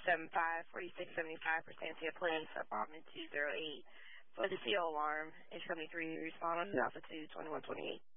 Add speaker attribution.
Speaker 1: 4675 for Santia Plains, apartment 208. For the CO alarm, it's 73, respond on Alpha 2, 2128.